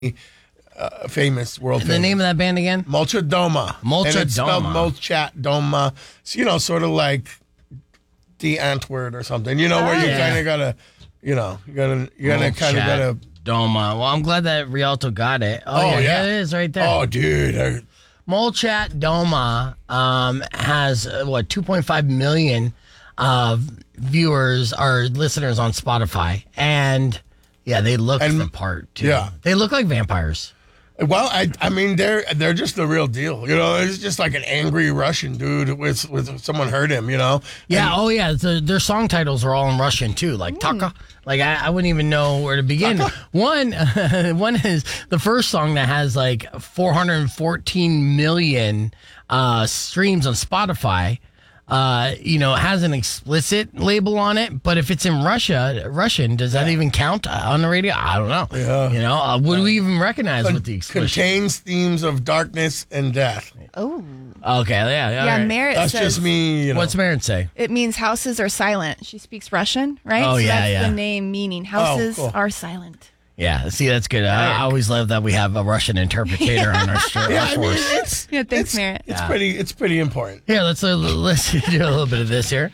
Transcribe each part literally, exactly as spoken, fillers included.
uh, famous world. The famous. name of that band again? Mulchadoma. Mulchadoma. And it's spelled Mulchatdoma. So, you know, sort of like the Antword or something. You know, where you yeah. kind of gotta, you know, you gotta, you gotta kind of gotta. Doma. Well, I'm glad that Rialto got it. Oh, Oh, yeah, yeah. Here it is right there. Oh, dude. I, Molchat Doma um, has, uh, what, two point five million uh, viewers or listeners on Spotify. And, yeah, they look And- the part, too. yeah. They look like vampires. well, I, I mean, they're they're just the real deal. You know, it's just like an angry Russian dude with with someone hurt him. You know. Yeah, And- oh, yeah. The, their song titles are all in Russian, too. Like, Taka. Like, I, I wouldn't even know where to begin. One, one is the first song that has, like, four hundred fourteen million uh, streams on Spotify. Uh, you know, has an explicit label on it, but if it's in Russia, Russian, does that even count on the radio? I don't know. Yeah. You know, uh, would we even recognize with the explicit? Contains themes of darkness and death. Oh. Okay, yeah, yeah. Yeah, all right. Merritt That's says just me. You know. What's Merritt say? it means houses are silent. She speaks Russian, right? Oh, so yeah, that's yeah. the name meaning houses cool. are silent. Yeah, see, that's good. I, I always love that we have a Russian interpreter on our, sh- Yeah, our I mean, force. it's Yeah, thanks, it's, Merritt. It's pretty. It's pretty important. Here, let's uh, let's do a little bit of this here.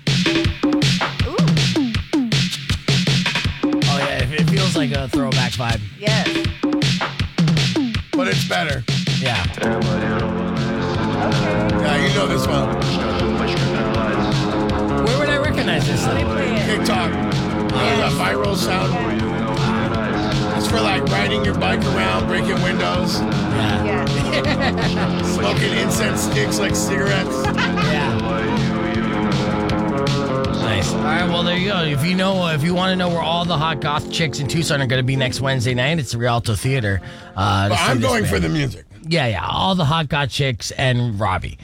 Oh yeah, it, it feels like a throwback vibe. Yes. But it's better. Yeah. Yeah, you know this one. Where would I recognize this? Let me play it. TikTok. Yeah. A viral sound. It's for like riding your bike around, breaking windows, Yeah. Yeah. smoking incense sticks like cigarettes. Yeah. Nice. All right. Well, there you go. If you know, if you want to know where all the hot goth chicks in Tucson are going to be next Wednesday night, it's the Rialto Theater. Uh, to But see I'm this going band. for the music. Yeah, yeah, all the hot god chicks and Robbie.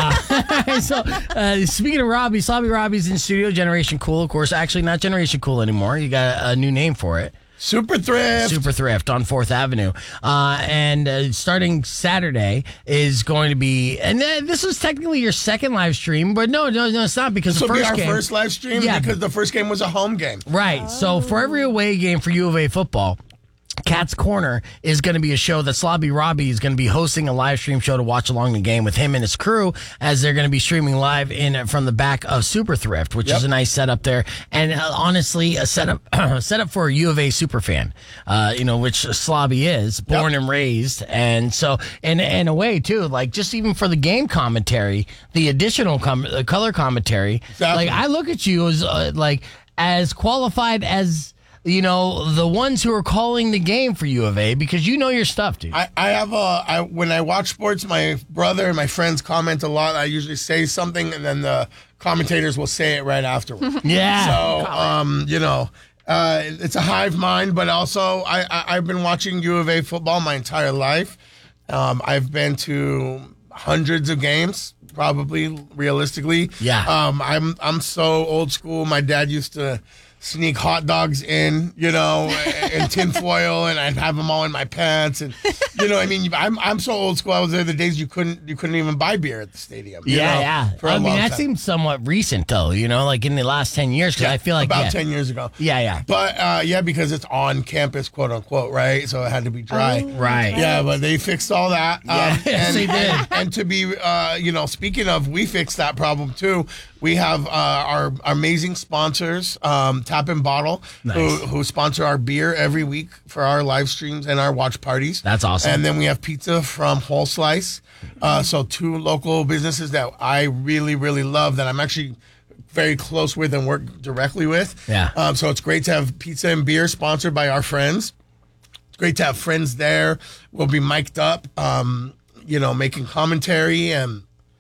Uh, so, uh, speaking of Robbie, Slobby Robbie's in studio. Generation Cool, of course. Actually, not Generation Cool anymore. You got a, a new name for it. Super Thrift. Super Thrift on fourth Avenue. Uh, and uh, starting Saturday is going to be, and uh, this was technically your second live stream, but no, no, no, it's not because This the will be first our game. first live stream Yeah. because the first game was a home game. Right. So for every away game for U of A football, Cat's Corner is going to be a show that Slobby Robbie is going to be hosting a live stream show to watch along the game with him and his crew as they're going to be streaming live in from the back of Super Thrift, which Yep. is a nice setup there. And uh, honestly, a setup setup for a U of A super fan, uh, you know, which Slobby is, born Yep. and raised. And so, in, in a way, too, like just even for the game commentary, the additional com- uh, color commentary, Exactly. like I look at you as uh, like as qualified as you know, the ones who are calling the game for U of A because you know your stuff, dude. I, I have a, I, when I watch sports, my brother and my friends comment a lot. I usually say something and then the commentators will say it right afterwards. yeah. So, um, you know, uh, it's a hive mind, but also I, I, I've been watching U of A football my entire life. Um, I've been to hundreds of games, probably realistically. Yeah. Um, I'm I'm so old school. My dad used to sneak hot dogs in, you know, and tinfoil, and I'd have them all in my pants, and you know, I mean, I'm I'm so old school. I was there the days you couldn't you couldn't even buy beer at the stadium. you yeah, know, yeah. For a I mean, long that time. seems somewhat recent, though, you know, like in the last ten years, because I feel like, about yeah. ten years ago. Yeah, yeah. But uh, yeah, because it's on campus, quote unquote, right? So it had to be dry. Right. Yeah, but they fixed all that. Um, Yeah, yes, and, they did. And, and to be, uh, you know, speaking of, we fixed that problem too. We have uh, our, our amazing sponsors, um, Tap and Bottle, Nice. who, who sponsor our beer every week for our live streams and our watch parties. That's awesome. And then we have pizza from Whole Slice. Uh, so two local businesses that I really, really love that I'm actually very close with and work directly with. Yeah. Um, so it's great to have pizza and beer sponsored by our friends. It's great to have friends there. We'll be mic'd up, um, you know, making commentary and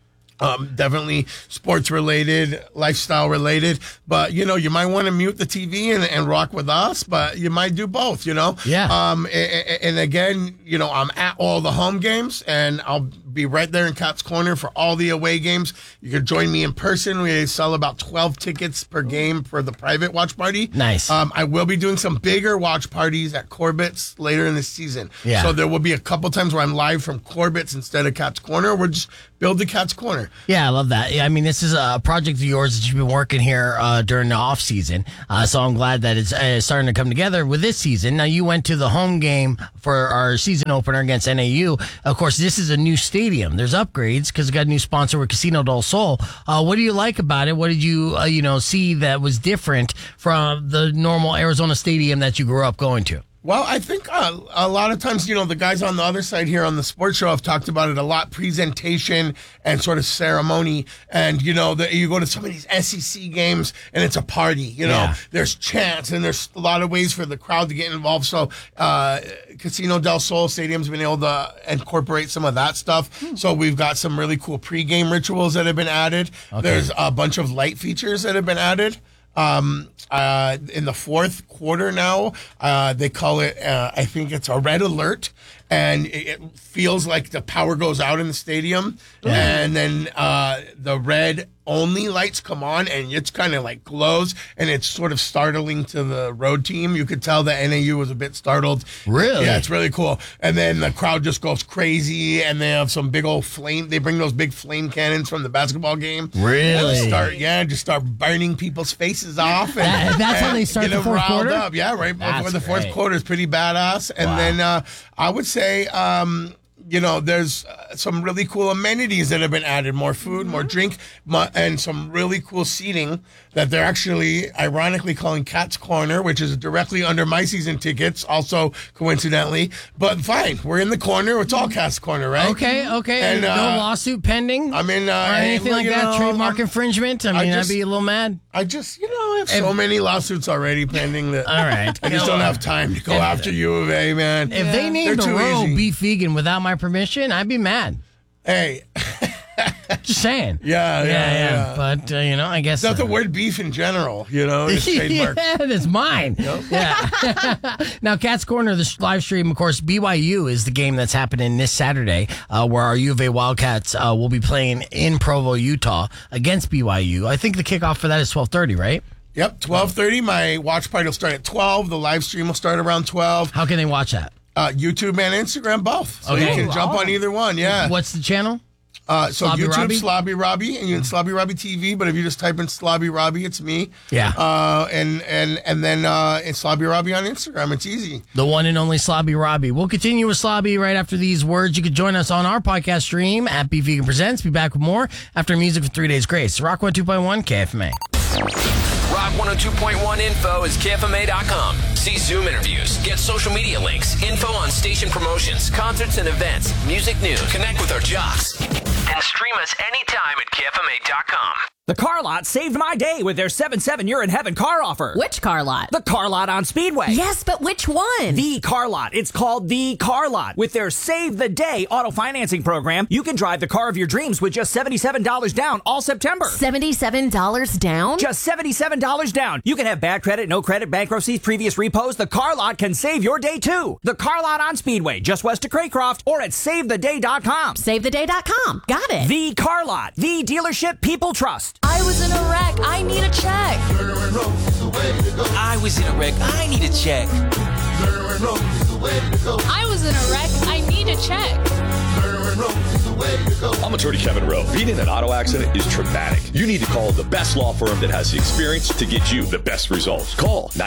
um, definitely sports related, lifestyle related. But, you know, you might want to mute the T V and, and rock with us, but you might do both, you know? Yeah. Um, and, and again, you know, I'm at all the home games and I'll be right there in Cats Corner for all the away games. You can join me in person. We sell about twelve tickets per game for the private watch party. Nice. Um, I will be doing some bigger watch parties at Corbett's later in the season. Yeah. So there will be a couple times where I'm live from Corbett's instead of Cats Corner. We're just build the Cats Corner. Yeah, I love that. Yeah, I mean, this is a project of yours that you've been working here uh, during the off season. Uh, so I'm glad that it's uh, starting to come together with this season. Now, you went to the home game for our season opener against N A U. Of course, this is a new stadium. There's upgrades because we got a new sponsor with Casino del Sol. Uh, what do you like about it? What did you, uh, you know, see that was different from the normal Arizona stadium that you grew up going to? Well, I think uh, a lot of times, you know, the guys on the other side here on the sports show have talked about it a lot, presentation and sort of ceremony. And, you know, the, you go to some of these S E C games and it's a party, you know, Yeah. there's chants and there's a lot of ways for the crowd to get involved. So uh, Casino del Sol Stadium's been able to incorporate some of that stuff. Hmm. So we've got some really cool pregame rituals that have been added. Okay. There's a bunch of light features that have been added. Um, uh, in the fourth quarter now, uh, they call it, uh, I think it's a red alert, and it, it feels like the power goes out in the stadium, and then uh, the red only lights come on, and it's kind of like glows, and it's sort of startling to the road team. You could tell that N A U was a bit startled. Really? Yeah, it's really cool. And then the crowd just goes crazy, and they have some big old flame. They bring those big flame cannons from the basketball game. Really? And start, yeah, just start burning people's faces off. And, That- that's how and they start get the them fourth riled quarter? Up. Yeah, right before That's the fourth great. quarter is pretty badass. And Wow. then uh, I would say, um, you know, there's uh, some really cool amenities that have been added, more food, more drink, mo- and some really cool seating that they're actually ironically calling Cats Corner, which is directly under my season tickets, also coincidentally. But fine, we're in the corner. It's all Cats Corner, right? Okay, okay. And, no uh, lawsuit pending? I mean, uh, or anything well, like you that? know, Trademark I'm- infringement? I I mean, just- I'd be a little mad. I just, you know, I have so many lawsuits already pending that All right. I just don't have time to go after U of A, man. If they named They're a too row easy. beef vegan without my permission, I'd be mad. Hey, Just saying. yeah, yeah, yeah. But, uh, you know, I guess. Not the uh, word beef in general, you know, it's trademark. yeah, it's mine. Yeah. Now, Cats Corner, the live stream, of course, B Y U is the game that's happening this Saturday, uh, where our U of A Wildcats uh, will be playing in Provo, Utah, against B Y U. I think the kickoff for that is twelve thirty, right? Yep, twelve thirty. My watch party will start at twelve. The live stream will start around twelve. How can they watch that? Uh, YouTube and Instagram both. So Okay. you can jump on either one, yeah. What's the channel? Uh, so Slobby YouTube, Robbie? Slobby Robbie, and you can Slobby Robbie T V, but if you just type in Slobby Robbie, it's me. Yeah. Uh, and, and, and then uh, it's Slobby Robbie on Instagram. It's easy. The one and only Slobby Robbie. We'll continue with Slobby right after these words. You can join us on our podcast stream at Beef Vegan Presents. Be back with more after music for Three Days Grace. Rock one two point one K F M A. Rock one oh two point one info is K F M A dot com. See Zoom interviews, get social media links, info on station promotions, concerts and events, music news, connect with our jocks, and stream us anytime at K F M A dot com. The Car Lot saved my day with their seven seven You're in Heaven car offer. Which car lot? The Car Lot on Speedway. Yes, but which one? The Car Lot. It's called The Car Lot. With their Save the Day auto financing program, you can drive the car of your dreams with just seventy-seven dollars down all September. seventy-seven dollars down? Just seventy-seven dollars down. You can have bad credit, no credit, bankruptcies, previous repos. The Car Lot can save your day too. The Car Lot on Speedway, just west of Craycroft, or at save the day dot com. save the day dot com. Got it. The Car Lot. The dealership people trust. I was in a wreck. I need a check. I was in a wreck. I need a check. I was in a wreck. I need a check. I'm attorney Kevin Rowe. Being in an auto accident is traumatic. You need to call the best law firm that has the experience to get you the best results. Call